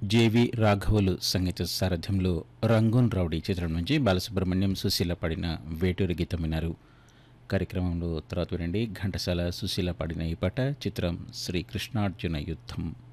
JV రాఘవులు సంగీత సారథ్యంలో Rangoon rowdy చిత్రం నుంచి బాలసుబ్రహ్మణ్యం సుశీల పాడిన వేటూరి గీతం విన్నారు. కార్యక్రమంలో తర్వాత వినండి ఘంటసాల సుశీల పాడిన ఈ పాట. చిత్రం శ్రీ కృష్ణార్జున యుద్ధం.